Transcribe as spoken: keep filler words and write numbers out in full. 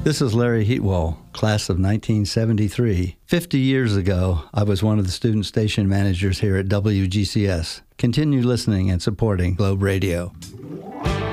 This is Larry Heatwell, class of nineteen seventy-three. Fifty years ago, I was one of the student station managers here at W G C S. Continue listening and supporting Globe Radio.